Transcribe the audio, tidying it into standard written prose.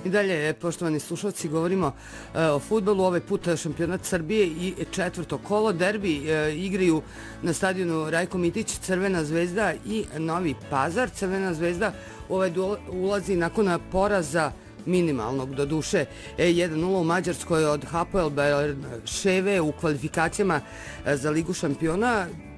I dalje, poštovani slušalci, govorimo o fudbalu, ovaj put šampionat Srbije i četvrto kolo. Derbi igraju na stadionu Rajko Mitić, Crvena zvezda i Novi Pazar. Crvena zvezda ovaj duel ulazi nakon poraza minimalnog, do duše 1-0 u Mađarskoj od Hapoel Beerševe u kvalifikacijama za Ligu šampiona.